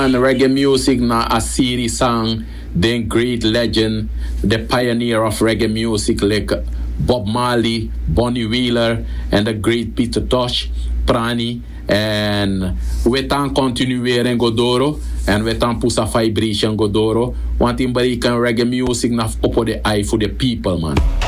man, reggae music na a series song. Then great legend, the pioneer of reggae music like Bob Marley, Bonnie Wheeler, and the great Peter Tosh, Prani. En we gaan continueren godoro. En we gaan pusa vibration godoro. Want in Barikan reggae music na op de eye for the people, man.